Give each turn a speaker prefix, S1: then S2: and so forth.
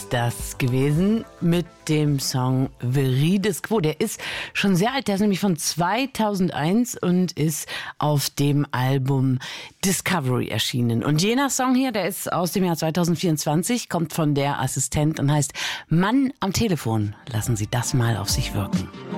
S1: ist das gewesen mit dem Song Verides Quo. Der ist schon sehr alt, der ist nämlich von 2001 und ist auf dem Album Discovery erschienen. Und jener Song hier, der ist aus dem Jahr 2024, kommt von der Assistent und heißt Mann am Telefon. Lassen Sie das mal auf sich wirken.